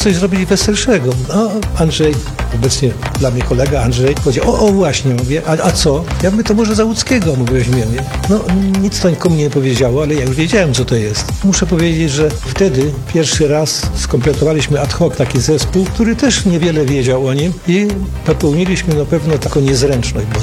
coś zrobić weselszego. No, Andrzej, obecnie dla mnie kolega Andrzej, powiedział, o właśnie, mówię, a co? Ja mówię, to może za Łódzkiego mu weźmiemy. No, nic to nikomu nie powiedziało, ale ja już wiedziałem, co to jest. Muszę powiedzieć, że wtedy pierwszy raz skompletowaliśmy ad hoc taki zespół, który też niewiele wiedział o nim i popełniliśmy na pewno taką niezręczność, bo